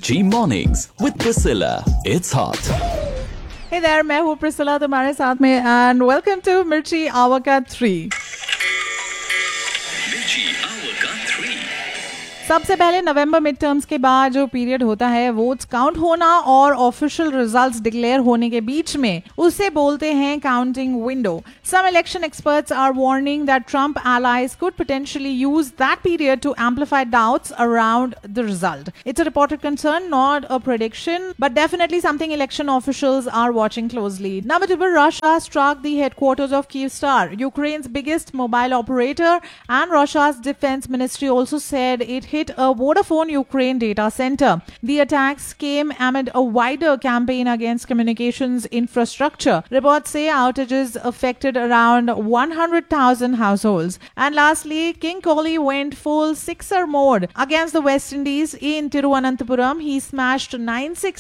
Mirchi Mornings with Priscilla. It's hot. Hey there, मैं हूँ Priscilla तुम्हारे साथ में एंड वेलकम टू मिर्ची आवर का 3। सबसे पहले नवंबर मिड टर्म्स के बाद जो पीरियड होता है वोट्स काउंट होना और ऑफिशियल रिजल्ट्स डिक्लेयर होने के बीच में उसे बोलते हैं counting window. Some election experts are warning that Trump allies could potentially use that period to amplify doubts around the result. It's a reported concern, not a prediction, but definitely something election officials are watching closely. Number 2, Russia struck the headquarters of Kyivstar, Ukraine's biggest mobile operator, and Russia's defense ministry also said it hit a Vodafone Ukraine data center. The attacks came amid a wider campaign against communications infrastructure. Reports say outages affected around 100,000 households. And lastly, King Kohli went full sixer mode against the West Indies in Tiruvananthapuram. He smashed 9 6